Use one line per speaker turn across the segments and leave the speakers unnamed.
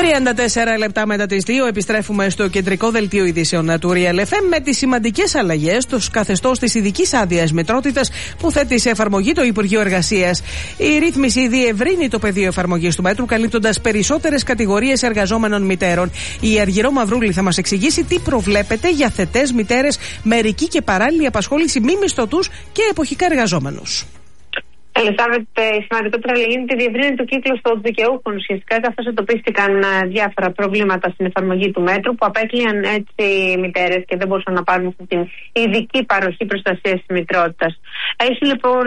34 λεπτά μετά τις 2 επιστρέφουμε στο κεντρικό δελτίο ειδήσεων του Real FM με τις σημαντικές αλλαγές στο καθεστώς της ειδικής άδειας μητρότητας που θέτει σε εφαρμογή το Υπουργείο Εργασίας. Η ρύθμιση διευρύνει το πεδίο εφαρμογής του μέτρου, καλύπτοντας περισσότερες κατηγορίες εργαζόμενων μητέρων. Η Αργυρό Μαυρούλη θα μας εξηγήσει τι προβλέπεται για θετές μητέρες, μερική και παράλληλη απασχόληση, μη μισθωτούς και εποχικά εργαζόμενους.
Ελισάβετ, η σημαντικότερη αλλαγή είναι ότι διευρύνει το κύκλο των δικαιούχων ουσιαστικά, καθώς εντοπίστηκαν διάφορα προβλήματα στην εφαρμογή του μέτρου που απέκλειαν έτσι οι μητέρες και δεν μπορούσαν να πάρουν αυτή την ειδική παροχή προστασίας της μητρότητας. Έχει λοιπόν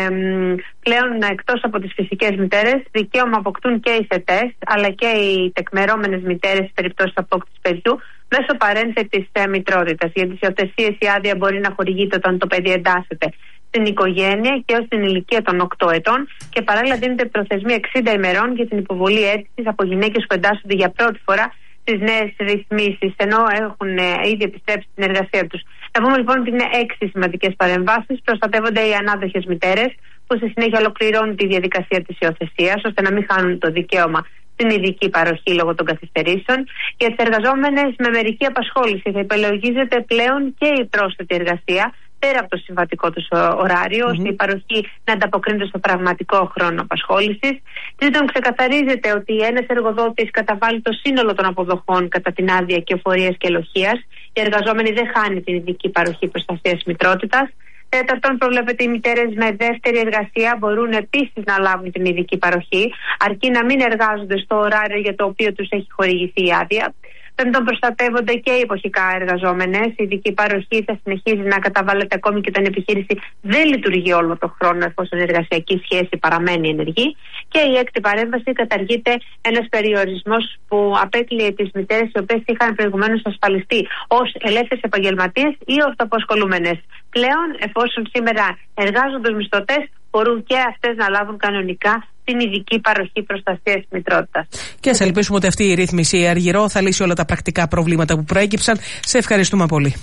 πλέον εκτός από τις φυσικές μητέρες δικαίωμα αποκτούν και οι θετές αλλά και οι τεκμερώμενες μητέρες σε περιπτώσεις απόκτησης παιδιού μέσω παρένθετης μητρότητας. Για τις υιοθεσίες η άδεια μπορεί να χορηγείται όταν το παιδί εντάσσεται στην οικογένεια και ως την ηλικία των 8 ετών και παράλληλα δίνεται προθεσμία 60 ημερών για την υποβολή αίτησης από γυναίκες που εντάσσονται για πρώτη φορά στις νέες ρυθμίσεις, ενώ έχουν ήδη επιστρέψει στην εργασία τους. Να πούμε λοιπόν ότι είναι 6 σημαντικές παρεμβάσεις. Προστατεύονται οι ανάδοχες μητέρες που στη συνέχεια ολοκληρώνουν τη διαδικασία της υιοθεσίας ώστε να μην χάνουν το δικαίωμα στην ειδική παροχή λόγω των καθυστερήσεων. Για τις εργαζόμενες με μερική απασχόληση θα υπολογίζεται πλέον και η πρόσθετη εργασία πέρα από το συμβατικό τους ωράριο, ώστε η παροχή να ανταποκρίνεται στο πραγματικό χρόνο απασχόλησης. Τρίτον, ξεκαθαρίζεται ότι ένας εργοδότης καταβάλει το σύνολο των αποδοχών κατά την άδεια κυοφορίας και ελοχείας. Οι εργαζόμενοι δεν χάνει την ειδική παροχή προστασίας μητρότητας. Τέταρτον, προβλέπεται οι μητέρες με δεύτερη εργασία μπορούν επίσης να λάβουν την ειδική παροχή, αρκεί να μην εργάζονται στο ωράριο για το οποίο τους έχει χορηγηθεί η άδεια. Πέμπτον, προστατεύονται και οι εποχικά εργαζόμενες. Η ειδική παροχή θα συνεχίζει να καταβάλλεται ακόμη και όταν η επιχείρηση δεν λειτουργεί όλο τον χρόνο, εφόσον η εργασιακή σχέση παραμένει ενεργή. Και η έκτη παρέμβαση, καταργείται ένας περιορισμός που απέκλειε τις μητέρες οι οποίες είχαν προηγουμένως ασφαλιστεί ως ελεύθερες επαγγελματίες ή αυτοαπασχολούμενες. Πλέον, εφόσον σήμερα εργάζονται ως μισθωτές, μπορούν και αυτές να λάβουν κανονικά την ειδική παροχή προστασίας μητρότητας.
Και ας ελπίσουμε ότι αυτή η ρύθμιση, Αργυρό, θα λύσει όλα τα πρακτικά προβλήματα που προέκυψαν. Σε ευχαριστούμε πολύ.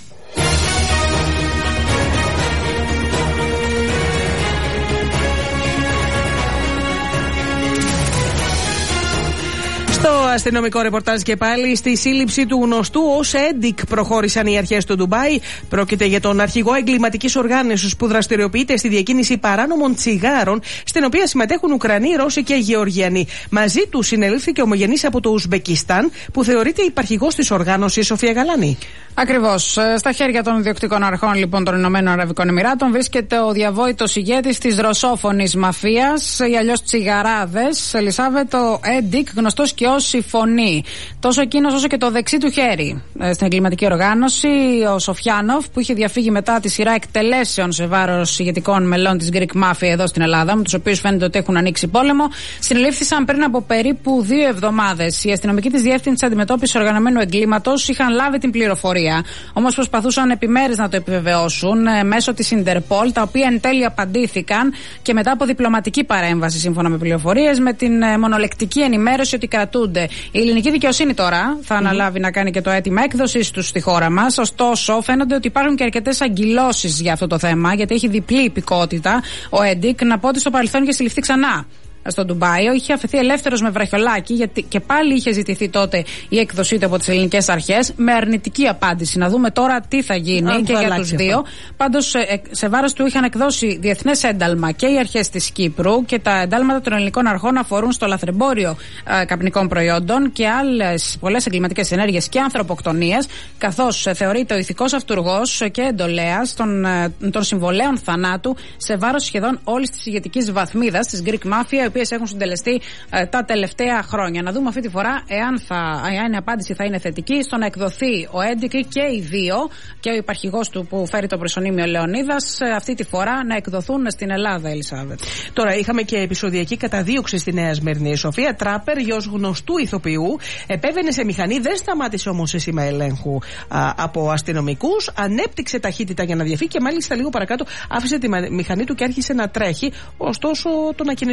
Στο αστυνομικό ρεπορτάζ και πάλι, στη σύλληψη του γνωστού ως Έντικ προχώρησαν οι αρχές του Ντουμπάι. Πρόκειται για τον αρχηγό εγκληματικής οργάνωσης που δραστηριοποιείται στη διακίνηση παράνομων τσιγάρων, στην οποία συμμετέχουν Ουκρανοί, Ρώσοι και Γεωργιανοί. Μαζί του συνελήφθηκε ομογενής από το Ουσμπεκιστάν, που θεωρείται υπαρχηγός της οργάνωσης, Σοφία Γαλάνη.
Ακριβώς. Στα χέρια των διοκτικών αρχών λοιπόν των Ηνωμένων Αραβικών Εμιράτων βρίσκεται ο διαβόητος ηγέτης της ρωσόφωνης μαφίας, ή αλλιώς τσιγαράδες, Ελισάβετ, ο Έντικ, γνωστός και ως η Φωνή. Τόσο εκείνος όσο και το δεξί του χέρι στην εγκληματική οργάνωση, ο Σοφιάνοφ, που είχε διαφύγει μετά τη σειρά εκτελέσεων σε βάρος ηγετικών μελών της Greek Mafia εδώ στην Ελλάδα, με τους οποίους φαίνεται ότι έχουν ανοίξει πόλεμο, συνελήφθησαν πριν από περίπου 2 εβδομάδες. Η αστυνομική της Διεύθυνσης Αντιμετώπισης Οργανωμένου Εγκλήματος είχαν λάβει την πληροφορία. Όμως προσπαθούσαν επιμέρες να το επιβεβαιώσουν μέσω της Ιντερπολ, τα οποία εν τέλει απαντήθηκαν και μετά από διπλωματική παρέμβαση, σύμφωνα με πληροφορίες, με την μονολεκτική ενημέρωση ότι κρατούνται. Η ελληνική δικαιοσύνη τώρα θα αναλάβει να κάνει και το αίτημα έκδοσης τους στη χώρα μας. Ωστόσο, φαίνονται ότι υπάρχουν και αρκετές αγκυλώσεις για αυτό το θέμα, γιατί έχει διπλή υπηκότητα ο Έντικ. Να πω ότι στο παρελθόν είχε συλληφθεί ξανά στο Ντουμπάι, είχε αφαιθεί ελεύθερος με βραχιολάκι, γιατί και πάλι είχε ζητηθεί τότε η έκδοσή του από τις ελληνικές αρχές, με αρνητική απάντηση. Να δούμε τώρα τι θα γίνει και για τους δύο. Πάντως, σε βάρος του είχαν εκδώσει διεθνές ένταλμα και οι αρχές της Κύπρου, και τα εντάλματα των ελληνικών αρχών αφορούν στο λαθρεμπόριο καπνικών προϊόντων και άλλες πολλές εγκληματικές ενέργειες και ανθρωποκτονίες, καθώς θεωρείται ο ηθικός αυτουργός και εντολέας των συμβολέων θανάτου σε βάρος σχεδόν όλης της ηγετικής βαθμίδας της Greek Mafia, οι οποίες έχουν συντελεστεί τα τελευταία χρόνια. Να δούμε αυτή τη φορά εάν η απάντηση θα είναι θετική στο να εκδοθεί ο Έντικ και οι δύο, και ο υπαρχηγός του που φέρει το προσωνύμιο Λεωνίδας, αυτή τη φορά να εκδοθούν στην Ελλάδα, Ελισάβετ.
Τώρα, είχαμε και επεισοδιακή καταδίωξη στη Νέα Σμύρνη. Η Σοφία Τράπερ, γιος γνωστού ηθοποιού, επέβαινε σε μηχανή, δεν σταμάτησε όμως σε σήμα ελέγχου από αστυνομικούς, ανέπτυξε ταχύτητα για να διαφύγει και μάλιστα λίγο παρακάτω άφησε τη μηχανή του και άρχισε να τρέχει, ωστόσο τον ακινητοποίησαν.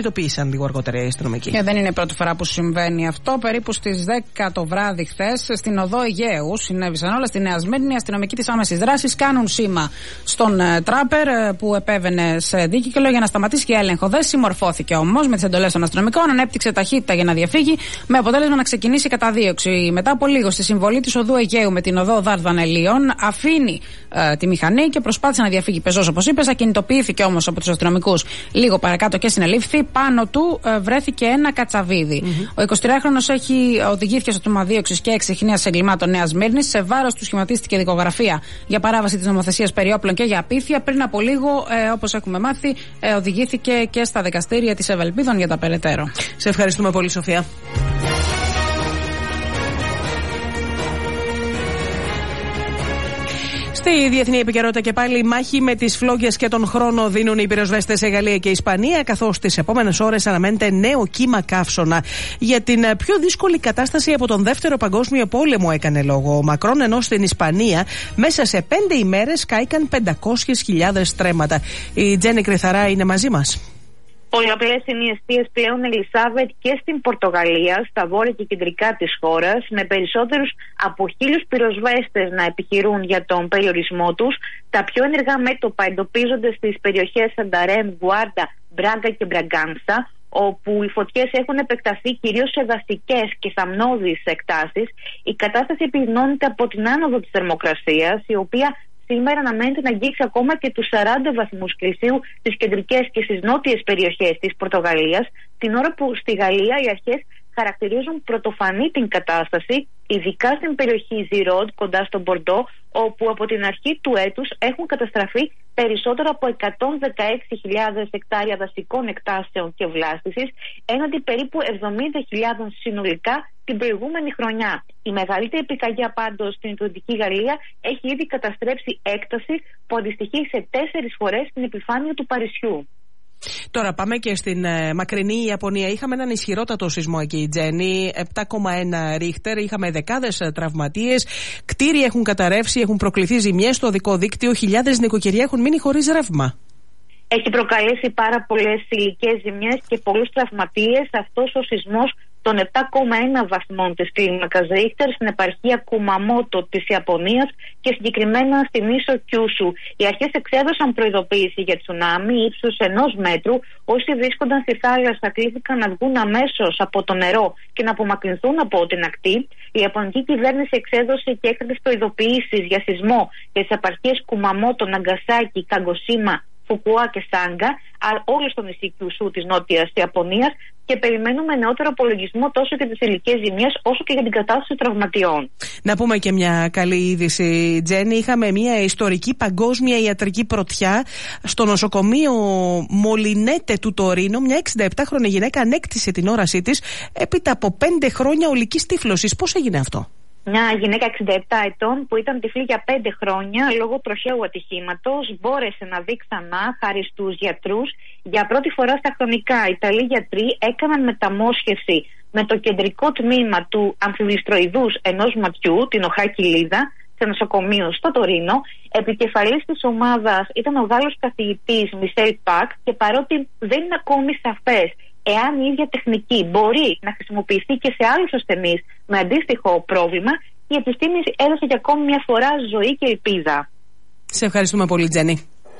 είπαν λίγο αργότερα οι αστυνομικοί.
Και δεν είναι η πρώτη φορά που συμβαίνει αυτό. Περίπου στις 10 το βράδυ χθες, στην οδό Αιγαίου, συνέβησαν όλα. Στη Νέα Σμύρνη, οι αστυνομικοί της άμεσης δράσης κάνουν σήμα στον τράπερ που επέβαινε σε δίκυκλο για να σταματήσει και έλεγχο. Δεν συμμορφώθηκε όμως με τις εντολές των αστυνομικών, ανέπτυξε ταχύτητα για να διαφύγει, με αποτέλεσμα να ξεκινήσει καταδίωξη. Μετά από λίγο, στη συμβολή της οδού Αιγαίου με την οδό Δαρδανελίων, αφήνει τη μηχανή και προσπάθησε να διαφύγει πεζός, όπως είπες. Ακινητοποιήθηκε όμως από τους αστυνομικούς λίγο παρακάτω και συνελήφθη. Πάνω του βρέθηκε ένα κατσαβίδι. Ο 23χρονος οδηγήθηκε στο τμήμα δίωξης και εξιχνίας εγκλημάτων Νέας Σμύρνης. Σε βάρος του σχηματίστηκε δικογραφία για παράβαση της νομοθεσίας περί όπλων και για απίθεια. Πριν από λίγο, όπως έχουμε μάθει, οδηγήθηκε και στα δικαστήρια της Ευελπίδων για τα περαιτέρω.
Σε ευχαριστούμε πολύ, Σοφία. Στη διεθνή επικαιρότητα και πάλι, η μάχη με τις φλόγγες και τον χρόνο δίνουν οι πυροσβέστες σε Γαλλία και Ισπανία, καθώς τις επόμενες ώρες αναμένεται νέο κύμα καύσωνα. Για την πιο δύσκολη κατάσταση από τον Δεύτερο Παγκόσμιο Πόλεμο έκανε λόγο ο Μακρόν, ενώ στην Ισπανία μέσα σε 5 ημέρες κάηκαν 500.000 στρέμματα. Η Τζέννη Κρυθαρά είναι μαζί μας.
Πολλαπλές είναι οι αιστείες πλέον, Ελισάβετ, και στην Πορτογαλία, στα βόρεια και κεντρικά της χώρας, με περισσότερους από 1.000 πυροσβέστες να επιχειρούν για τον περιορισμό τους. Τα πιο ενεργά μέτωπα εντοπίζονται στις περιοχές Σανταρέμ, Γουάρντα, Μπράγκα και Μπραγκάνσα, όπου οι φωτιές έχουν επεκταθεί κυρίως σε δασικές και θαμνώδεις εκτάσεις. Η κατάσταση επιδεινώνεται από την άνοδο της θερμοκρασίας, η οποία σήμερα αναμένεται να αγγίξει ακόμα και τους 40 βαθμούς Κελσίου στις κεντρικές και στις νότιες περιοχές της Πορτογαλίας, την ώρα που στη Γαλλία οι αρχές χαρακτηρίζουν πρωτοφανή την κατάσταση, ειδικά στην περιοχή Ζιρόντ, κοντά στον Μπορντό, όπου από την αρχή του έτους έχουν καταστραφεί περισσότερο από 116.000 εκτάρια δασικών εκτάσεων και βλάστησης, έναντι περίπου 70.000 συνολικά την προηγούμενη χρονιά. Η μεγαλύτερη πυρκαγιά πάντως στην Νοτιοανατολική Γαλλία έχει ήδη καταστρέψει έκταση που αντιστοιχεί σε 4 φορές την επιφάνεια του Παρισιού.
Τώρα πάμε και στην μακρινή Ιαπωνία. Είχαμε έναν ισχυρότατο σεισμό εκεί, Τζέννη, 7,1 ρίχτερ. Είχαμε δεκάδες τραυματίες. Κτίρια έχουν καταρρεύσει, έχουν προκληθεί ζημιές στο οδικό δίκτυο. Χιλιάδες νοικοκυριά έχουν μείνει χωρίς ρεύμα.
Έχει προκαλέσει πάρα πολλές υλικές ζημιές και πολλούς τραυματίες αυτός ο σεισμός των 7,1 βαθμών της κλίμακας Ρίχτερ στην επαρχία Κουμαμότο της Ιαπωνίας και συγκεκριμένα στην ίσο Κιούσου. Οι αρχές εξέδωσαν προειδοποίηση για τσουνάμι ύψους 1 μέτρου. Όσοι βρίσκονταν στη θάλασσα κλήθηκαν να βγουν αμέσως από το νερό και να απομακρυνθούν από την ακτή. Η Ιαπωνική κυβέρνηση εξέδωσε και έκτακτες προειδοποιήσεις για σεισμό για τις επαρχίες Κουμαμότο, Ναγκασάκι, Καγκοσίμα, Φουκουά και Σάγκα, όλο στο νησί Κιουσού της Νότιας Ιαπωνίας, και περιμένουμε νεότερο απολογισμό τόσο για τις υλικές ζημιές όσο και για την κατάσταση τραυματιών. Να πούμε και μια καλή είδηση, Τζέννη. Είχαμε μια ιστορική παγκόσμια ιατρική πρωτιά στο νοσοκομείο Μολινέτε του Τωρίνο. Μια 67χρονη γυναίκα ανέκτησε την όρασή της έπειτα από 5 χρόνια ολικής τύφλωσης. Πώς έγινε αυτό? Μια γυναίκα 67 ετών που ήταν τυφλή για 5 χρόνια λόγω τροχαίου ατυχήματος μπόρεσε να δει ξανά χάρη στους γιατρούς. Για πρώτη φορά στα χρονικά, οι Ιταλοί γιατροί έκαναν μεταμόσχευση με το κεντρικό τμήμα του αμφιβληστροειδούς ενός ματιού, την οχά κοιλίδα, σε νοσοκομείο στο Τωρίνο. Επικεφαλής της ομάδας ήταν ο Γάλλος καθηγητής Μισελ Πακ, και παρότι δεν είναι ακόμη σαφές εάν η ίδια τεχνική μπορεί να χρησιμοποιηθεί και σε άλλους ασθενείς με αντίστοιχο πρόβλημα, η επιστήμη έδωσε για ακόμη μια φορά ζωή και ελπίδα.
Σε ευχαριστούμε πολύ, Τζέννη.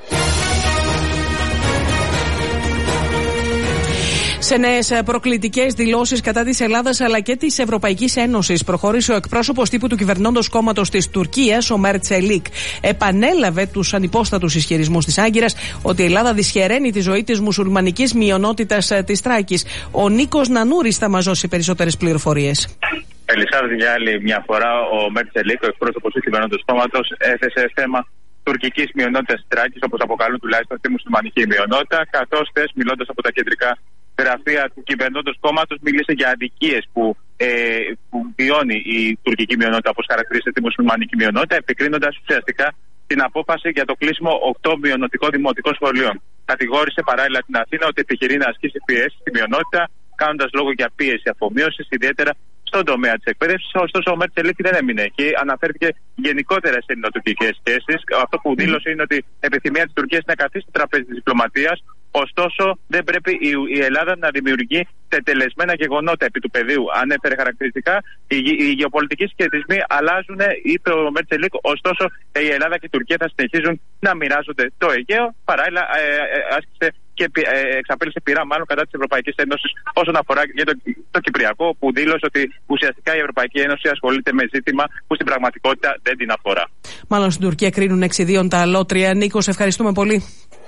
Σε νέες προκλητικές δηλώσεις κατά της Ελλάδας αλλά και της Ευρωπαϊκής Ένωσης προχώρησε ο εκπρόσωπος τύπου του κυβερνώντος κόμματος της Τουρκίας, ο Mert Çelik. Επανέλαβε τους ανυπόστατους ισχυρισμούς της Άγκυρας ότι η Ελλάδα δυσχεραίνει τη ζωή της μουσουλμανικής μειονότητας της Θράκης. Ο Νίκος Νανούρης θα μας δώσει περισσότερες πληροφορίες.
Ελισάβετ, για άλλη μια φορά, ο Mert Çelik, ο εκπρόσωπος του κυβερνώντος κόμματος, έθεσε θέμα τουρκικής μειονότητας της Θράκης, όπως αποκαλούν τουλάχιστον τη μουσουλμανική μειονότητα, καθώς χθες, μιλώντας από τα κεντρικά γραφεία του κυβερνώντος κόμματος, μίλησε για αδικίες που βιώνει η τουρκική μειονότητα, όπως χαρακτηρίζεται τη μουσουλμανική μειονότητα, επικρίνοντας ουσιαστικά την απόφαση για το κλείσιμο 8 μειονοτικών δημοτικών σχολείων. Κατηγόρησε παράλληλα την Αθήνα ότι επιχειρεί να ασκήσει πιέσεις στη μειονότητα, κάνοντας λόγο για πίεση αφομοίωσης, ιδιαίτερα στον τομέα της εκπαίδευσης. Ωστόσο, ο Mert Çelik δεν έμεινε εκεί. Αναφέρθηκε γενικότερα σε ελληνοτουρκικές σχέσεις. Αυτό που δήλωσε είναι ότι η επιθυμία της Τουρκίας είναι να καθίσει στο τραπέζι της διπλωματίας, Ωστόσο, δεν πρέπει η Ελλάδα να δημιουργεί τετελεσμένα γεγονότα επί του πεδίου. Ανέφερε χαρακτηριστικά, οι γεωπολιτικοί συσχετισμοί αλλάζουν, είπε ο Μέρτσελικ. Ωστόσο, η Ελλάδα και η Τουρκία θα συνεχίζουν να μοιράζονται το Αιγαίο. Παράλληλα, άσκησε και εξαπέλυσε πειρά μάλλον κατά της Ευρωπαϊκής Ένωσης όσον αφορά για το Κυπριακό, που δήλωσε ότι ουσιαστικά η Ευρωπαϊκή Ένωση ασχολείται με ζήτημα που στην πραγματικότητα δεν την αφορά.
Μάλλον στην Τουρκία κρίνουν εξιδίων τα αλότρια. Νίκο, ευχαριστούμε πολύ.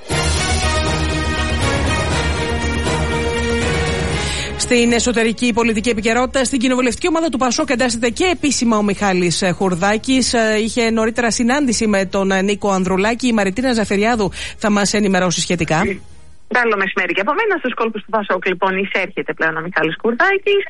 Στην εσωτερική πολιτική επικαιρότητα, στην κοινοβουλευτική ομάδα του ΠΑΣΟΚ εντάσσεται και επίσημα ο Μιχάλης Χουρδάκης. Είχε νωρίτερα συνάντηση με τον Νίκο Ανδρουλάκη. Η Μαριτίνα Ζαφεριάδου θα μας ενημερώσει σχετικά.
Καλό μεσημέρι και από μένα. Στους κόλπους του ΠΑΣΟΚ, λοιπόν, εισέρχεται πλέον ο Μιχάλης Χουρδάκης.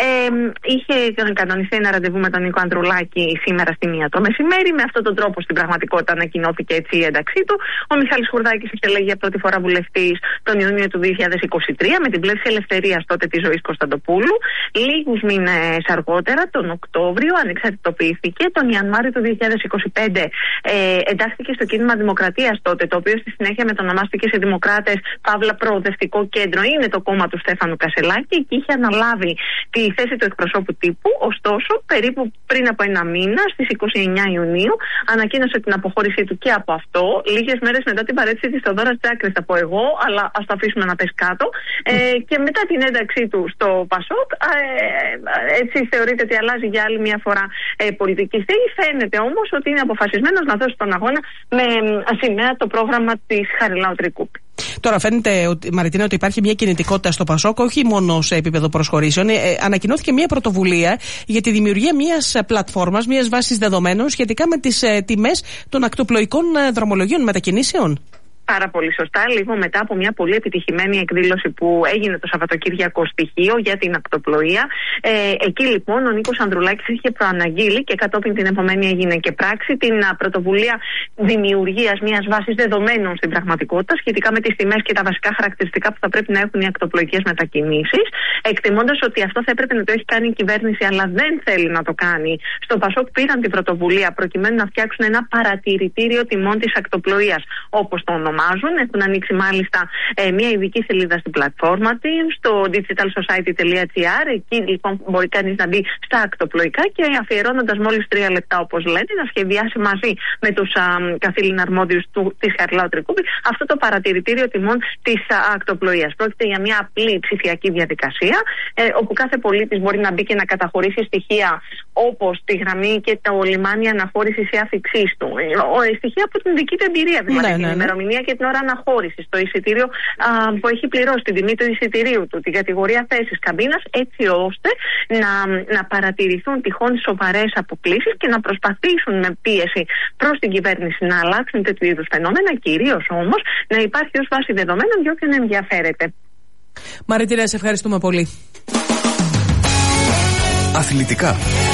Είχε κανονιστεί ένα ραντεβού με τον Νίκο Ανδρουλάκη σήμερα στη 1 το μεσημέρι. Με αυτόν τον τρόπο, στην πραγματικότητα, ανακοινώθηκε έτσι η ένταξή του. Ο Μιχάλης Χουρδάκης εξελέγει για πρώτη φορά βουλευτής τον Ιούνιο του 2023 με την πλεύση ελευθερίας τότε της Ζωής Κωνσταντοπούλου. Λίγους μήνες αργότερα, τον Οκτώβριο, ανεξαρτητοποιήθηκε. Τον Ιανουάριο του 2025 εντάχθηκε στο κίνημα Δημοκρατίας τότε, το οποίο στη συνέχεια μετονομάστηκε σε Δημοκράτες Παύλα Προοδευτικό Κέντρο. Είναι το κόμμα του Στέφανου Κασελάκη και είχε αναλάβει τη θέση του εκπροσώπου τύπου. Ωστόσο, περίπου πριν από ένα μήνα, στις 29 Ιουνίου, ανακοίνωσε την αποχώρησή του και από αυτό. Λίγες μέρες μετά την παρέτηση της Θεοδόρας Τζάκρης, θα πω εγώ, αλλά ας το αφήσουμε να πέσει κάτω. Και μετά την ένταξή του στο ΠΑΣΟΚ, έτσι θεωρείται ότι αλλάζει για άλλη μια φορά πολιτική στήλη. Φαίνεται όμως ότι είναι αποφασισμένος να δώσει τον αγώνα με σημαία το πρόγραμμα της Χαριλάου Τρικούπη.
Τώρα φαίνεται, Μαριτίνα, ότι υπάρχει μια κινητικότητα στο ΠΑΣΟΚ, όχι μόνο σε επίπεδο προσχωρήσεων. Ανακοινώθηκε μια πρωτοβουλία για τη δημιουργία μιας πλατφόρμας, μιας βάσης δεδομένων σχετικά με τις τιμές των ακτοπλοϊκών δρομολογίων μετακινήσεων.
Πάρα πολύ σωστά, λίγο μετά από μια πολύ επιτυχημένη εκδήλωση που έγινε το Σαββατοκύριακο στοιχείο για την ακτοπλοεία. Εκεί λοιπόν ο Νίκος Ανδρουλάκης είχε προαναγγείλει και κατόπιν την επομένη έγινε και πράξη την πρωτοβουλία δημιουργίας μιας βάσης δεδομένων στην πραγματικότητα σχετικά με τις τιμές και τα βασικά χαρακτηριστικά που θα πρέπει να έχουν οι ακτοπλοϊκές μετακινήσεις. Εκτιμώντας ότι αυτό θα έπρεπε να το έχει κάνει η κυβέρνηση, αλλά δεν θέλει να το κάνει, στο ΠΑΣΟΚ πήραν την πρωτοβουλία προκειμένου να φτιάξουν ένα παρατηρητήριο τιμών της ακτοπλοείας, όπως το ονομάζουν. Έχουν ανοίξει μάλιστα μια ειδική σελίδα στην πλατφόρμα της, στο digitalsociety.gr. Εκεί λοιπόν μπορεί κανείς να μπει στα ακτοπλοϊκά και αφιερώνοντας μόλις 3 λεπτά, όπως λένε, να σχεδιάσει μαζί με τους καθήλυνα αρμόδιους της Χαριλάου Τρικούπη αυτό το παρατηρητήριο τιμών της ακτοπλοείας. Πρόκειται για μια απλή ψηφιακή διαδικασία, όπου κάθε πολίτης μπορεί να μπει και να καταχωρήσει στοιχεία όπως τη γραμμή και το λιμάνι αναχώρησης ή αφιξής του. Στοιχεία από την δική του εμπειρία, δηλαδή την ημερομηνία και την ώρα αναχώρησης, το εισιτήριο που έχει πληρώσει, την τιμή του εισιτηρίου του, την κατηγορία θέσης καμπίνας, έτσι ώστε να παρατηρηθούν τυχόν σοβαρές αποκλίσεις και να προσπαθήσουν με πίεση προς την κυβέρνηση να αλλάξουν τέτοιου είδους φαινόμενα, κυρίως όμως να υπάρχει ως βάση δεδομένων για όποιον ενδιαφέρεται.
Μαριτίνα, σε ευχαριστούμε πολύ.
Αθλητικά.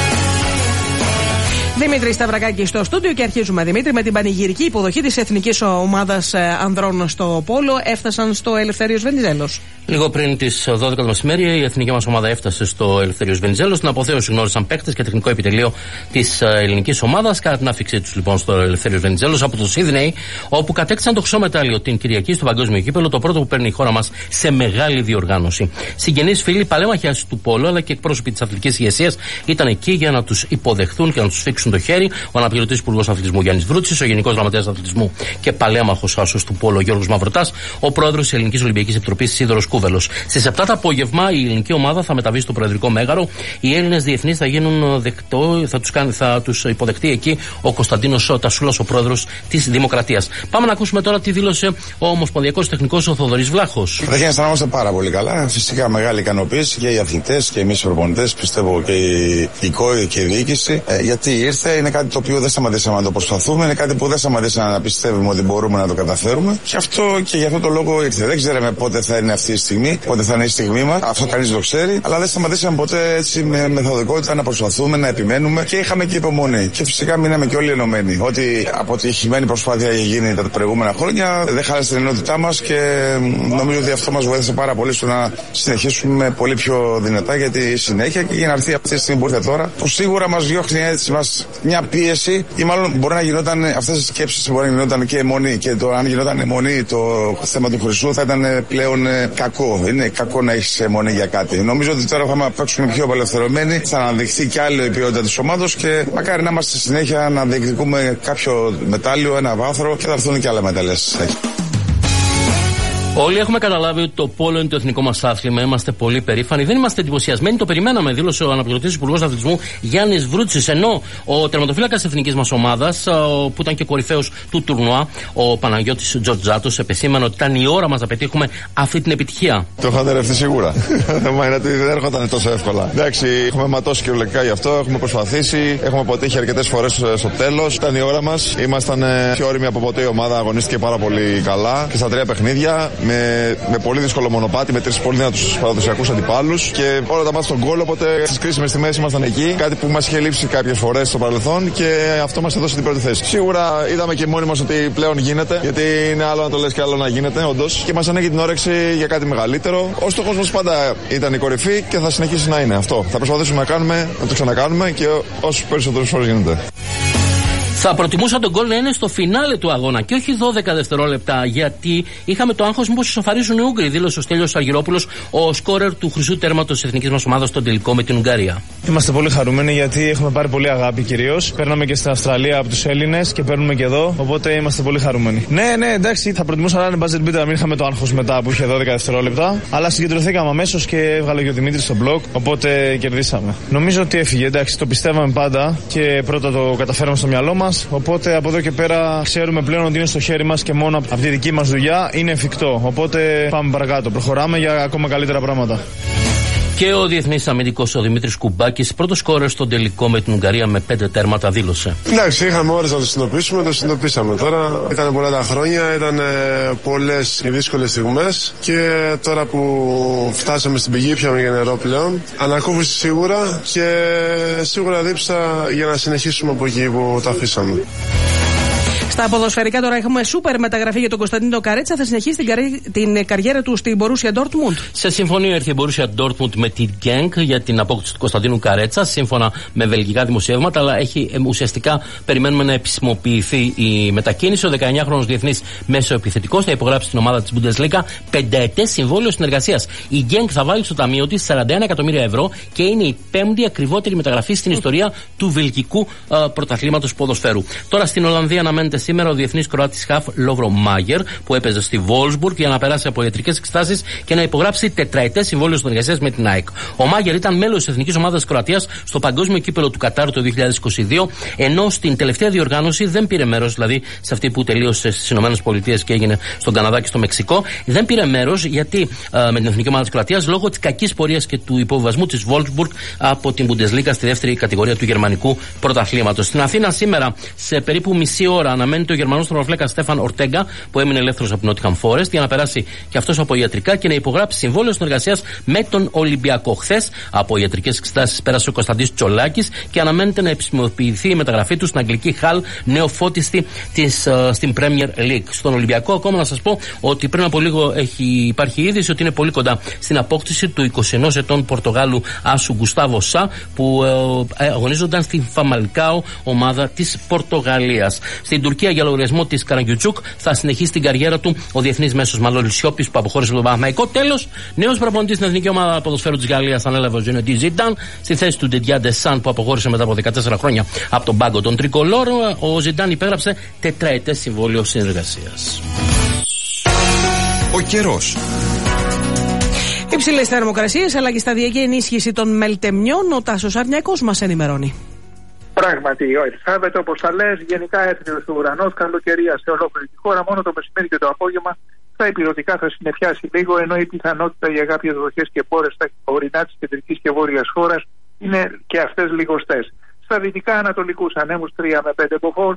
Δημήτρη Σταυρακάκη στο στούντιο και αρχίζουμε, Δημήτρη, με την πανηγυρική υποδοχή της εθνικής ομάδας ανδρών στο πόλο. Έφτασαν στο Ελευθέριος Βενιζέλος.
Λίγο πριν τις 12 το μεσημέρι, η εθνική μας ομάδα έφτασε στο Ελευθέριος Βενιζέλος. Στην αποθέωση γνώρισαν παίκτες και τεχνικό επιτελείο της ελληνικής ομάδας. Κατά την άφηξή τους λοιπόν στο Ελευθέριος Βενιζέλος από το Σίδνεϊ, όπου κατέκτησαν το χρυσό μετάλλιο την Κυριακή στο Παγκόσμιο Κύπελλο, το πρώτο που παίρνει η χώρα μας σε μεγάλη διοργάνωση. Συγγενείς, φίλοι, παλέμαχοι του πόλου αλλά και εκπρόσωποι της αθλητικής ηγεσίας ήταν εκεί για να τους υποδεχθούν και να τους φίξουν το χέρι. Ο αναπληρωτής υπουργός αθλητισμού Γιάννης Βρούτσης, ο γενικός γραμματέας αθλητισμού και παλέμαχος άσος του πόλου Γιώργος Μαυροτάς, ο πρόεδρος της Ελληνικής Ολυμπιακής Επιτροπής Σίδωρος Κούβελος. Στις 7 το απόγευμα η ελληνική ομάδα θα μεταβεί στο Προεδρικό Μέγαρο. Οι Έλληνες διεθνείς θα γίνουν θα τους υποδεχτεί εκεί ο Κωνσταντίνος Τασούλας, ο πρόεδρος της Δημοκρατίας. Πάμε να ακούσουμε τώρα τι δήλωσε ο Ομοσπονδιακός Τεχνικός ο Θοδωρής Βλάχος.
Καταρχήν αισθανόμαστε πάρα πολύ καλά. Φυσικά μεγάλη ικανοποίηση και οι αθλητές και εμείς οι προπονητές, πιστεύω και η ΚΟΗ και η διοίκηση, γιατί ήρθε. Είναι κάτι το οποίο δεν σταματήσαμε να το προσπαθούμε. Είναι κάτι που δεν σταματήσαμε να πιστεύουμε ότι μπορούμε να το καταφέρουμε. Και γι' αυτό το λόγο ήρθε. Δεν ξέραμε πότε θα είναι αυτή η στιγμή, πότε θα είναι η στιγμή μας. Αυτό κανείς δεν το ξέρει. Αλλά δεν σταματήσαμε ποτέ έτσι με μεθοδικότητα να προσπαθούμε, να επιμένουμε και είχαμε και υπομονή. Και φυσικά μείναμε και όλοι ενωμένοι. Ότι αποτυχημένη προσπάθεια έχει γίνει τα προηγούμενα χρόνια δεν χάλασε την ενότητά μας και νομίζω ότι αυτό μας βοήθησε πάρα πολύ στο να συνεχίσουμε πολύ πιο δυνατά για τη συνέχεια και για να έρθει αυτή τη στιγμή που ήρθε τώρα, που σίγουρα μας διώχνει έτσι, μας μια πίεση, ή μάλλον μπορεί να γινόταν αυτές οι σκέψεις, μπορεί να γινόταν και αιμονή. Και αν γινόταν αιμονή το θέμα του Χρυσού θα ήταν πλέον κακό. Είναι κακό να έχεις αιμονή για κάτι. Νομίζω ότι τώρα θα παίξουμε πιο απελευθερωμένοι, θα αναδειχθεί κι άλλο η ποιότητα της ομάδος και μακάρι να είμαστε στη συνέχεια να διεκδικούμε κάποιο μετάλλιο, ένα βάθρο και θα έρθουν κι άλλα μετάλλες.
Όλοι έχουμε καταλάβει ότι το πόλο είναι το εθνικό μας άθλημα. Είμαστε πολύ περήφανοι. Δεν είμαστε εντυπωσιασμένοι. Το περιμέναμε, δήλωσε ο αναπληρωτής υπουργός αθλητισμού Γιάννης Βρούτσης. Ενώ ο τερματοφύλακας της εθνικής μας ομάδας, που ήταν και κορυφαίος του τουρνουά, ο Παναγιώτης Τζορτζάτος, επεσήμανε ότι ήταν η ώρα μας να πετύχουμε αυτή την επιτυχία.
Το είχατε ρευτεί σίγουρα. Μα είναι ότι δεν έρχονταν τόσο εύκολα. Εντάξει, έχουμε ματώσει κυριολεκτικά γι' αυτό. Έχουμε προσπαθήσει. Έχουμε αποτύχει αρκετές φορές στο τέλος. Ήταν η ώρα μας. Ήμασταν πιο όριμοι από ποτέ. Η ομάδα αγωνίστηκε πάρα πολύ καλά και στα 3 παιχνίδια. Με πολύ δύσκολο μονοπάτι, με 3 πολύ δυνατούς παραδοσιακούς αντιπάλους και όλα τα μάτια στον γκολ. Οπότε στις κρίσιμες στιγμές ήμασταν εκεί. Κάτι που μας είχε λείψει κάποιες φορές στο παρελθόν και αυτό μας έδωσε την πρώτη θέση. Σίγουρα είδαμε και μόνοι μας ότι πλέον γίνεται, γιατί είναι άλλο να το λες και άλλο να γίνεται, όντως. Και μας ανέγει την όρεξη για κάτι μεγαλύτερο. Ο στόχος μας πάντα ήταν η κορυφή και θα συνεχίσει να είναι αυτό. Θα προσπαθήσουμε να κάνουμε, να το ξανακάνουμε και όσους περισσότερες φορές γίνεται.
Θα προτιμούσα τον γκολ να είναι στο φινάλε του αγώνα και όχι 12 δευτερόλεπτα, γιατί είχαμε το άγχος μήπως ισοφαρίζουν οι Ούγγροι, δήλωσε ο Στέλιος Αργυρόπουλος, ο σκόρερ του χρυσού τέρματος της εθνικής μας ομάδας στον τελικό με την Ουγγαρία.
Είμαστε πολύ χαρούμενοι γιατί έχουμε πάρει πολύ αγάπη κυρίως. Παίρναμε και στην Αυστραλία από τους Έλληνες και παίρνουμε και εδώ, οπότε είμαστε πολύ χαρούμενοι. Ναι, εντάξει, θα προτιμούσα να είναι buzzer beater, να μην είχαμε το άγχος μετά που είχε 12 δευτερόλεπτα, αλλά συγκεντρωθήκαμε αμέσως και έβγαλε και ο Δημήτρης στο μπλοκ, οπότε κερδίσαμε. Νομίζω ότι έφυγε, εντάξει, το πιστεύαμε πάντα και πρώτα το καταφέραμε στο μυαλό μας. Οπότε από εδώ και πέρα ξέρουμε πλέον ότι είναι στο χέρι μας και μόνο από τη δική μας δουλειά είναι εφικτό. Οπότε πάμε παρακάτω. Προχωράμε για ακόμα καλύτερα πράγματα.
Και ο διεθνής αμυντικός ο Δημήτρης Κουμπάκης, πρώτο σκόρερ στον τελικό με την Ουγγαρία με 5 τέρματα, δήλωσε.
Εντάξει, είχαμε ώρες να το συνειδητοποιήσουμε, το συνειδητοποίησαμε τώρα. Ήταν πολλά τα χρόνια, ήταν πολλές οι δύσκολες στιγμές και τώρα που φτάσαμε στην πηγή, πιάμε για νερό πλέον. Ανακούφιση σίγουρα και σίγουρα δίψα για να συνεχίσουμε από εκεί που τα αφήσαμε.
Στα ποδοσφαιρικά τώρα έχουμε σούπερ μεταγραφή για τον Κωνσταντίνο Καρέτσα. Θα συνεχίσει την καριέρα του στην Borussia Dortmund.
Σε συμφωνία ήρθε η Borussia Dortmund με την Genk για την απόκτηση του Κωνσταντίνου Καρέτσα, σύμφωνα με βελγικά δημοσιεύματα, αλλά έχει ουσιαστικά περιμένουμε να επισημοποιηθεί η μετακίνηση. Ο 19χρονος διεθνής μέσοεπιθετικός θα υπογράψει στην ομάδα της Bundesliga 5ετές συμβόλαιο συνεργασίας. Η Genk θα βάλει στο ταμείο της 41 εκατομμύρια ευρώ και είναι η 5η ακριβότερη μεταγραφή στην ιστορία του βελγικού πρωταθλήματος ποδοσφαίρου. Τώρα στην Ολλανδία αναμένεται σήμερα ο διεθνής Κροάτης χαφ Λόβρο Μάγερ, που έπαιζε στη Βόλσμπουργκ, για να περάσει από ιατρικές εξετάσεις και να υπογράψει 4ετές συμβόλαιο συνεργασίας με την ΑΕΚ. Ο Μάγερ ήταν μέλος της εθνικής ομάδας Κροατίας στο παγκόσμιο κύπελο του Κατάρ το 2022, ενώ στην τελευταία διοργάνωση δεν πήρε μέρος, δηλαδή σε αυτή που τελείωσε στις ΗΠΑ και έγινε στον Καναδά και στο Μεξικό. Δεν πήρε μέρος γιατί με την εθνική ομάδα της Κροατίας λόγω της κακής πορείας και του υποβιβασμού της Βόλσμπουργκ από την Bundesliga στη δεύτερη κατηγορία του γερμανικού πρωταθλήματος. Στην Αθήνα σήμερα σε περίπου μισή ώρα αναμένεται ο Γερμανός τερματοφύλακα Στέφαν Ορτέγκα, που έμεινε ελεύθερος από την Νότιχαμ Φόρεστ, για να περάσει και αυτός από ιατρικά και να υπογράψει συμβόλαιο συνεργασίας με τον Ολυμπιακό. Χθες από ιατρικές εξετάσεις πέρασε ο Κωνσταντής Τσολάκης και αναμένεται να επισημοποιηθεί η μεταγραφή του στην αγγλική Χαλ, νεοφώτιστη στην Premier League. Στον Ολυμπιακό, ακόμα να σας πω ότι πριν από λίγο υπάρχει είδηση ότι είναι πολύ κοντά στην απόκτηση του 21 ετών Πορτογάλου άσου Γκουστάβο Σα, που αγωνίζονταν στην Φαμαλκάο, ομάδα της Πορτογαλίας. Στην Τουρκία, για λογαριασμό της Καραγκιουτσούκ, θα συνεχίσει την καριέρα του ο διεθνής μέσος Μανώλης Σιώπης, που αποχώρησε από τον Παναθηναϊκό. Τέλος, νέος προπονητής στην εθνική ομάδα ποδοσφαίρου της Γαλλίας ανέλαβε ο Ζινεντίν Ζιντάν στη θέση του Ντεντιά Ντεσάν, που αποχώρησε μετά από 14 χρόνια από τον πάγκο των Τρικολόρ. Ο Ζιντάν υπέγραψε 4ετές συμβόλαιο συνεργασίας.
Ο καιρός.
Υψηλές θερμοκρασίες αλλά και σταδιακή ενίσχυση των μελτεμιών. Ο Τάσος Αρνιακός μας ενημερώνει.
Πράγματι, ο Ελισάβετ, όπως τα λες, γενικά έρθει ο ουρανός, καλοκαιρία σε ολόκληρη τη χώρα. Μόνο το μεσημέρι και το απόγευμα στα υπηρετικά θα συννεφιάσει λίγο, ενώ η πιθανότητα για κάποιες βροχές και μπόρες στα ορεινά της κεντρικής και βόρειας χώρας είναι και αυτές λιγοστές. Στα δυτικά ανατολικούς ανέμους 3 με 5 μποφόρ,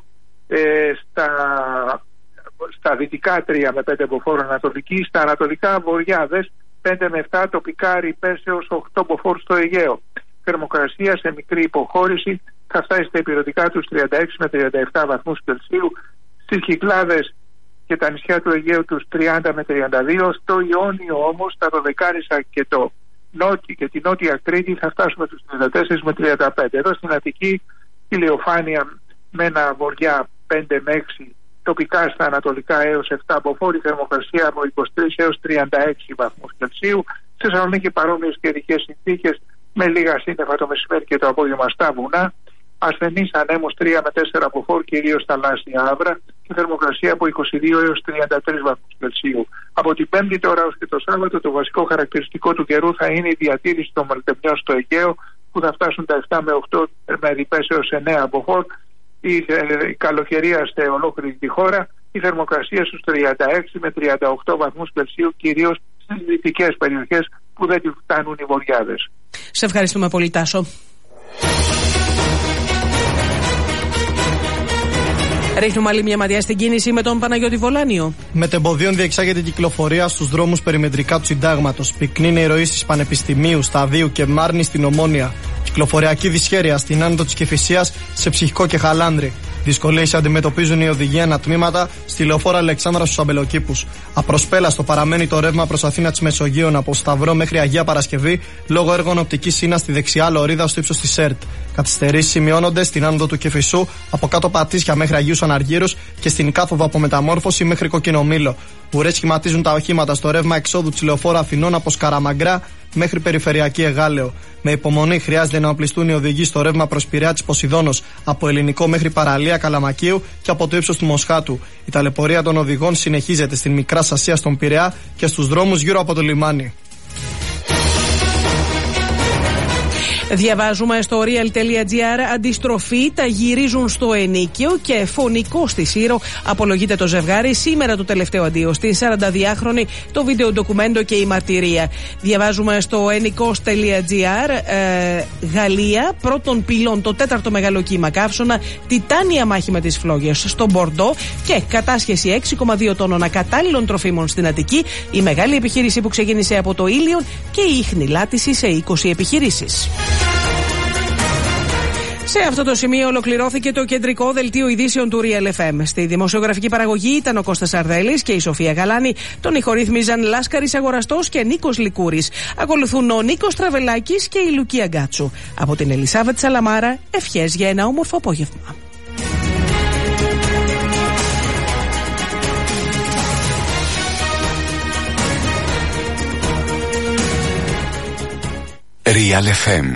στα δυτικά 3 με 5 μποφόρ ανατολική, στα ανατολικά βοριάδες 5 με 7, τοπικά ρηπές έως 8 μποφόρ στο Αιγαίο. Θερμοκρασία σε μικρή υποχώρηση θα φτάσει στα υπηρετικά τους 36 με 37 βαθμούς Κελσίου, στις Κυκλάδες και τα νησιά του Αιγαίου τους 30 με 32, στο Ιόνιο όμως, τα Δωδεκάρισα και τη Νότια Κρήτη θα φτάσουμε τους 34 με 35. Εδώ στην Αττική ηλιοφάνεια με ένα βορειά 5 με 6, τοπικά στα ανατολικά έως 7 μποφόρ, η θερμοκρασία από 23 έως 36 βαθμούς Κελσίου. Στη Θεσσαλονίκη παρόμοιες καιρικές συνθήκες με λίγα σύννεφα το μεσημέρι και το απόγευμα στα βουνά. Ασθενείς ανέμους 3 με 4 μποφόρ, κυρίως θαλάσσια άβρα, και θερμοκρασία από 22 έως 33 βαθμούς Κελσίου. Από την Πέμπτη τώρα ως και το Σάββατο, το βασικό χαρακτηριστικό του καιρού θα είναι η διατήρηση των μελτεμιών στο Αιγαίο, που θα φτάσουν τα 7 με 8 με διπές έως 9 μποφόρ. Η καλοκαιρία σε ολόκληρη τη χώρα, η θερμοκρασία στους 36 με 38 βαθμούς Κελσίου, κυρίως στις δυτικές περιοχές που δεν φτάνουν οι βορειάδες.
Σε ευχαριστούμε πολύ, Τάσο. Ρίχνουμε άλλη μια ματιά στην κίνηση με τον Παναγιώτη Βολάνιο.
Μετεμποδίων διεξάγεται η κυκλοφορία στους δρόμους περιμετρικά του Συντάγματος. Πυκνή νεροή στις Πανεπιστημίου, Σταδίου και Μάρνη στην Ομόνια. Κυκλοφοριακή δυσχέρεια στην άνοδο της Κηφισίας, σε Ψυχικό και Χαλάνδρη. Δυσκολίες αντιμετωπίζουν οι οδηγοί ανατμήματα στη λεωφόρα Αλεξάνδρα στους Αμπελοκήπους. Απροσπέλαστο παραμένει το ρεύμα προς Αθήνα της Μεσογείων από Σταυρό μέχρι Αγία Παρασκευή λόγω έργων οπτικής ίνας στη δεξιά λωρίδα στο ύψος της ΕΡΤ. Καθυστερήσεις σημειώνονται στην άνοδο του Κηφισού από κάτω Πατήσια μέχρι Αγίους Αναργύρους και στην κάθοδο από Μεταμόρφωση μέχρι Κοκκινομήλο. Ουρές σχηματίζουν τα οχήματα στο ρεύμα εξόδου της λεωφόρα Αθηνών από Σκαραμαγκρά μέχρι Περιφερειακή Εγάλεο. Με υπομονή χρειάζεται να οπλιστούν οι οδηγοί στο ρεύμα προς Πειραιά της Ποσειδώνος από Ελληνικό μέχρι Παραλία Καλαμακίου και από το ύψος του Μοσχάτου. Η ταλαιπωρία των οδηγών συνεχίζεται στην Μικρά Σασία στον Πειραιά και στους δρόμους γύρω από το λιμάνι.
Διαβάζουμε στο real.gr, αντιστροφή, τα γυρίζουν στο ενίκιο και φωνικό στη Σύρο απολογείται το ζευγάρι. Σήμερα το τελευταίο αντίο στη 42χρονη, το βίντεο ντοκουμέντο και η μαρτυρία. Διαβάζουμε στο ενικός.gr, Γαλλία, πρώτων πυλών, το 4ο μεγαλοκύμα καύσωνα, τιτάνια μάχη με τις φλόγες στο Μπορντό και κατάσχεση 6,2 τόνων ακατάλληλων τροφίμων στην Αττική, η μεγάλη επιχείρηση που ξεκίνησε από το Ήλιον και η ιχνηλάτηση σε 20 επιχειρήσεις. Σε αυτό το σημείο ολοκληρώθηκε το κεντρικό δελτίο ειδήσεων του Real FM. Στη δημοσιογραφική παραγωγή ήταν ο Κώστας Αρδέλης και η Σοφία Γαλάνη. Τον ηχορύθμιζαν Λάσκαρης Αγοραστός και Νίκος Λικούρης. Ακολουθούν ο Νίκος Τραβελάκης και η Λουκία Γκάτσου. Από την Ελισάβετ Σαλαμάρα, ευχές για ένα όμορφο απόγευμα.
Real FM.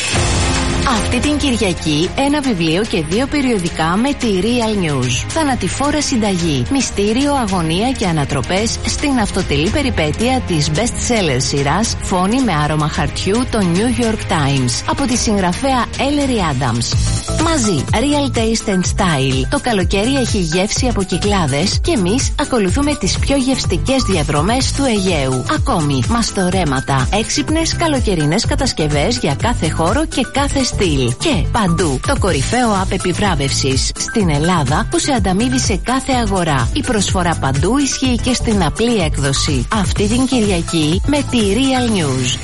Αυτή την Κυριακή ένα βιβλίο και 2 περιοδικά με τη Real News. Θανατηφόρα συνταγή, μυστήριο, αγωνία και ανατροπές στην αυτοτελή περιπέτεια της best-seller σειράς Φόνη με άρωμα χαρτιού των New York Times από τη συγγραφέα Ellery Adams. Μαζί, Real Taste and Style. Το καλοκαίρι έχει γεύση από Κυκλάδες και εμείς ακολουθούμε τις πιο γευστικές διαδρομές του Αιγαίου. Ακόμη, μαστορέματα, έξυπνες καλοκαιρινές κατασκευές για κάθε χώρο και κάθε στυλ. Και παντού το κορυφαίο app επιβράβευσης στην Ελλάδα που σε ανταμείβει σε κάθε αγορά. Η προσφορά παντού ισχύει και στην απλή έκδοση. Αυτή την Κυριακή με τη Real News.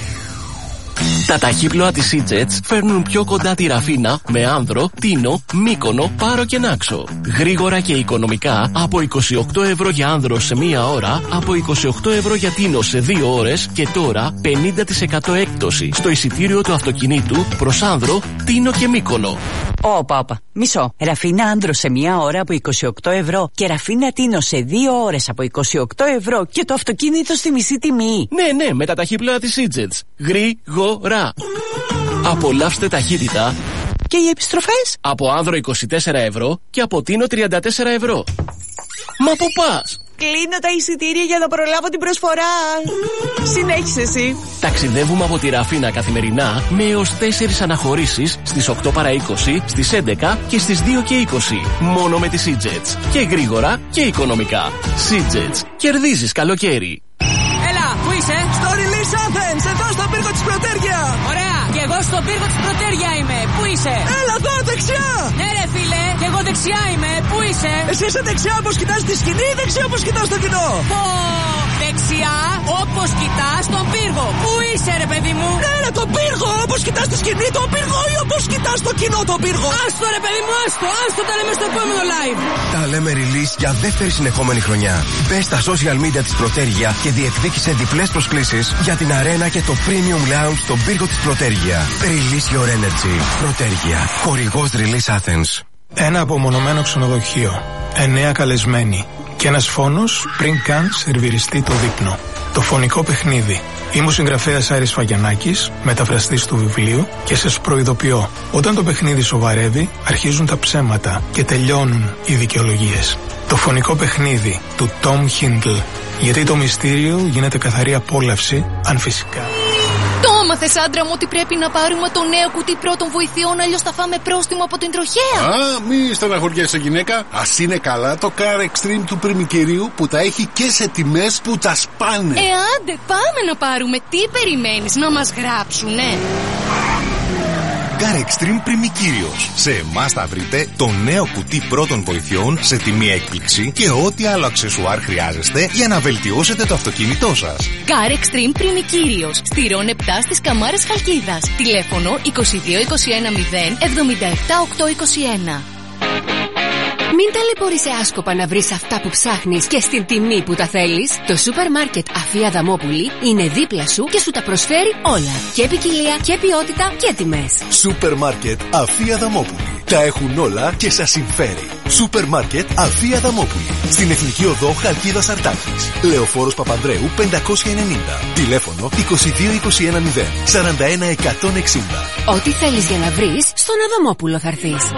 Τα ταχύπλοα της Seajets φέρνουν πιο κοντά τη Ραφίνα με Άνδρο, Τίνο, Μύκονο, Πάρο και Νάξο. Γρήγορα και οικονομικά από 28 ευρώ για Άνδρο σε 1 ώρα, από 28 ευρώ για Τίνο σε 2 ώρες και τώρα 50% έκπτωση στο εισιτήριο του αυτοκινήτου προς Άνδρο, Τίνο και Μύκονο.
Όπα, μισό. Ραφίνα Άνδρο σε 1 ώρα από 28 ευρώ και Ραφίνα Τίνο σε 2 ώρες από 28 ευρώ και το αυτοκίνητο στη μισή τιμή.
Ναι, με τα ταχύπλοα της Seajets. Γρήγορα. Απολαύστε ταχύτητα.
Και οι επιστροφές?
Από Άνδρο 24 ευρώ και από Τίνο 34 ευρώ. Μα πού πας?
Κλείνω τα εισιτήρια για να προλάβω την προσφορά. Συνέχισε εσύ.
Ταξιδεύουμε από τη Ραφίνα καθημερινά με έως 4 αναχωρήσεις στις 8 παρά 20, στις 11 και στις 2 και 20. Μόνο με τη Seajets. Και γρήγορα και οικονομικά. Seajets. Κερδίζεις καλοκαίρι.
Έλα, πού είσαι? Στο Release Athens, εδώ στον πύργο της Πρωτέρια. Ωραία, και εγώ στον πύργο της Πρωτέρια είμαι. Πού είσαι? Έλα εδώ, δεξιά. Ναι ρε φίλε, και εγώ δεξιά είμαι. Πού είσαι? Εσύ είσαι δεξιά όπως κοιτάς τη σκηνή ή δεξιά όπως κοιτάς το κοινό? Δεξιά όπως κοιτάς τον πύργο. Πού είσαι ρε παιδί μου? Ναι ρε, τον πύργο, όπως κοιτάς τη σκηνή τον πύργο ή όπως κοιτάς το κοινό τον πύργο? Άστο ρε παιδί μου, άστο, τα λέμε στο επόμενο live.
Τα λέμε release για δεύτερη συνεχόμενη χρονιά. Μπες στα social media της Πρωτέρια και διεκδίκησε διπλές προσκλήσεις για την αρένα και το premium lounge στον πύργο της Πρωτέρια. Release your energy. Πρωτέργεια. Χορηγός Release Athens.
Ένα απομονωμένο ξενοδοχείο. 9 καλεσμένοι. Και ένας φόνος πριν καν σερβιριστεί το δείπνο. Το φωνικό παιχνίδι. Είμαι ο συγγραφέας Άρης Φαγιανάκης, μεταφραστής του βιβλίου, και σας προειδοποιώ, όταν το παιχνίδι σοβαρεύει, αρχίζουν τα ψέματα και τελειώνουν οι δικαιολογίες. Το φωνικό παιχνίδι του Tom Hindle. Γιατί το μυστήριο γίνεται καθαρή απόλαυση, αν φυσικά.
Το έμαθες, άντρα μου, ότι πρέπει να πάρουμε το νέο κουτί πρώτων βοηθειών, αλλιώς θα φάμε πρόστιμο από την τροχέα.
Μη στεναχωριέσαι, γυναίκα. Ας είναι καλά το Car Extreme του πριμικερίου που τα έχει και σε τιμές που τα σπάνε.
Άντε, πάμε να πάρουμε. Τι περιμένεις, να μας γράψουνε?
Car Extreme Πριμικύριος. Σε εμάς θα βρείτε το νέο κουτί πρώτων βοηθειών σε τιμή έκπληξη και ό,τι άλλο αξεσουάρ χρειάζεστε για να βελτιώσετε το αυτοκίνητό σας.
Car Extreme Πριμικύριος. Στη Ρον 7 στις Καμάρες Χαλκίδας. Τηλέφωνο 22 21 0 77 821.
Μην ταλαιπωρείσαι άσκοπα να βρεις αυτά που ψάχνεις και στην τιμή που τα θέλεις. Το σούπερ μάρκετ Αφία Δαμόπουλη είναι δίπλα σου και σου τα προσφέρει όλα. Και ποικιλία και ποιότητα και τιμές.
Σούπερ μάρκετ Αφία Δαμόπουλη. Τα έχουν όλα και σας συμφέρει. Σούπερ μάρκετ Αφία Δαμόπουλη. Στην Εθνική Οδό Χαλκίδας Αρτάκης. Λεωφόρος Παπανδρέου 590. Τηλέφωνο 22 21 0 41 160.
Ό,τι θέλεις για να βρεις, στον Αδαμόπουλο θα έρθεις.